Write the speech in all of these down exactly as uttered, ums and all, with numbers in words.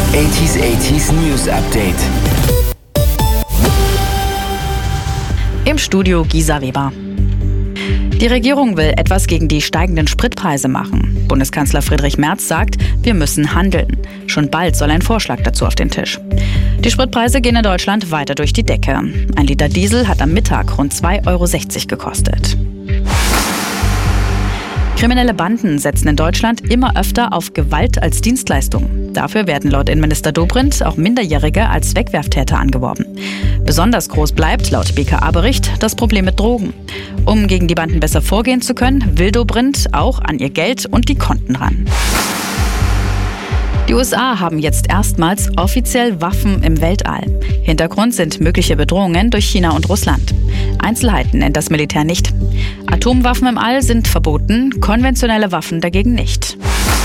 achtziger achtziger News Update. Im Studio Gisa Weber. Die Regierung will etwas gegen die steigenden Spritpreise machen. Bundeskanzler Friedrich Merz sagt, wir müssen handeln. Schon bald soll ein Vorschlag dazu auf den Tisch. Die Spritpreise gehen in Deutschland weiter durch die Decke. Ein Liter Diesel hat am Mittag rund zwei Euro sechzig gekostet. Kriminelle Banden setzen in Deutschland immer öfter auf Gewalt als Dienstleistung. Dafür werden laut Innenminister Dobrindt auch Minderjährige als Wegwerftäter angeworben. Besonders groß bleibt, laut B K A-Bericht, das Problem mit Drogen. Um gegen die Banden besser vorgehen zu können, will Dobrindt auch an ihr Geld und die Konten ran. Die U S A haben jetzt erstmals offiziell Waffen im Weltall. Hintergrund sind mögliche Bedrohungen durch China und Russland. Einzelheiten nennt das Militär nicht. Atomwaffen im All sind verboten, konventionelle Waffen dagegen nicht.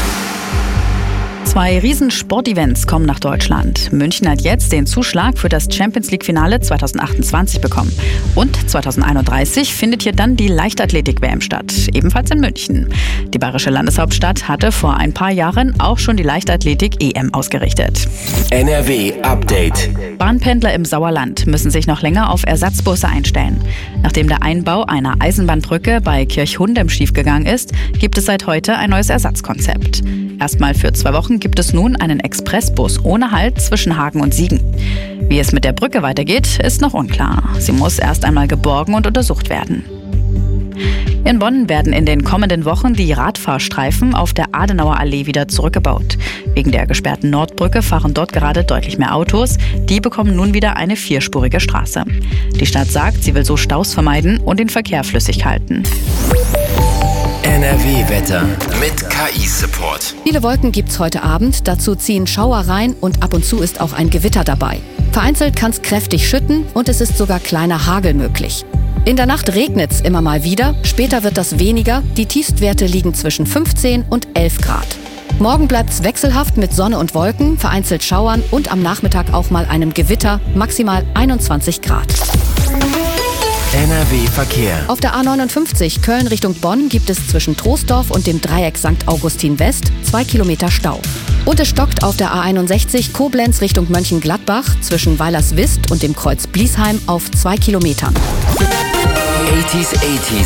Zwei Riesen-Sportevents kommen nach Deutschland. München hat jetzt den Zuschlag für das Champions-League-Finale zwanzig achtundzwanzig bekommen. Und zwanzig einunddreißig findet hier dann die Leichtathletik-W M statt, ebenfalls in München. Die bayerische Landeshauptstadt hatte vor ein paar Jahren auch schon die Leichtathletik-E M ausgerichtet. N R W-Update. Bahnpendler im Sauerland müssen sich noch länger auf Ersatzbusse einstellen. Nachdem der Einbau einer Eisenbahnbrücke bei Kirchhundem schiefgegangen ist, gibt es seit heute ein neues Ersatzkonzept. Erstmal für zwei Wochen gibt es nun einen Expressbus ohne Halt zwischen Hagen und Siegen. Wie es mit der Brücke weitergeht, ist noch unklar. Sie muss erst einmal geborgen und untersucht werden. In Bonn werden in den kommenden Wochen die Radfahrstreifen auf der Adenauer Allee wieder zurückgebaut. Wegen der gesperrten Nordbrücke fahren dort gerade deutlich mehr Autos. Die bekommen nun wieder eine vierspurige Straße. Die Stadt sagt, sie will so Staus vermeiden und den Verkehr flüssig halten. N R W-Wetter mit K I-Support. Viele Wolken gibt's heute Abend, dazu ziehen Schauer rein und ab und zu ist auch ein Gewitter dabei. Vereinzelt kann's kräftig schütten und es ist sogar kleiner Hagel möglich. In der Nacht regnet's immer mal wieder, später wird das weniger, die Tiefstwerte liegen zwischen fünfzehn und elf Grad. Morgen bleibt's wechselhaft mit Sonne und Wolken, vereinzelt Schauern und am Nachmittag auch mal einem Gewitter, maximal einundzwanzig Grad. N R W-Verkehr. Auf der A neunundfünfzig Köln Richtung Bonn gibt es zwischen Troisdorf und dem Dreieck Sankt Augustin West zwei Kilometer Stau. Und es stockt auf der A einundsechzig Koblenz Richtung Mönchengladbach zwischen Weilerswist und dem Kreuz Bliesheim auf zwei Kilometern. achtziger achtziger.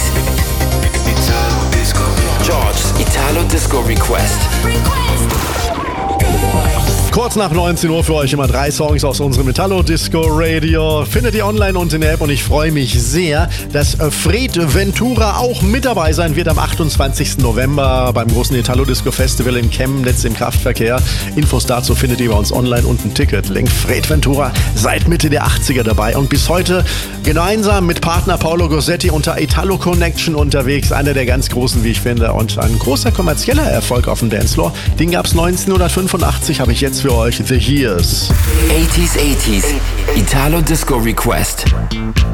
George's Italo Disco Request. Kurz nach neunzehn Uhr für euch immer drei Songs aus unserem Italo Disco Radio. Findet ihr online und in der App und ich freue mich sehr, dass Fred Ventura auch mit dabei sein wird am achtundzwanzigsten November beim großen Italo Disco Festival in Chemnitz im Kraftverkehr. Infos dazu findet ihr bei uns online und ein Ticket-Link. Fred Ventura seit Mitte der achtziger dabei und bis heute gemeinsam mit Partner Paolo Gossetti unter Italo Connection unterwegs. Einer der ganz großen, wie ich finde, und ein großer kommerzieller Erfolg auf dem Dancefloor. Den gab es neunzehnhundertfünfundachtzig, habe ich jetzt für euch The Years. achtziger achtziger. Italo Disco Request.